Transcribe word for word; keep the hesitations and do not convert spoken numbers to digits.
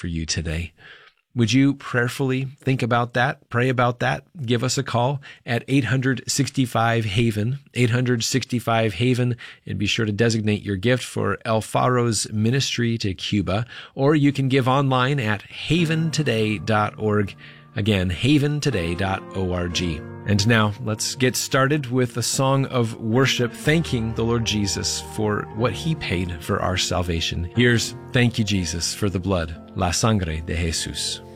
for you today. Would you prayerfully think about that, pray about that? Give us a call at eight hundred sixty-five Haven, eight hundred sixty-five Haven, and be sure to designate your gift for El Faro's ministry to Cuba, or you can give online at haven today dot org. Again, haven today dot org. And now let's get started with a song of worship, thanking the Lord Jesus for what he paid for our salvation. Here's Thank You, Jesus, for the blood, La Sangre de Jesús.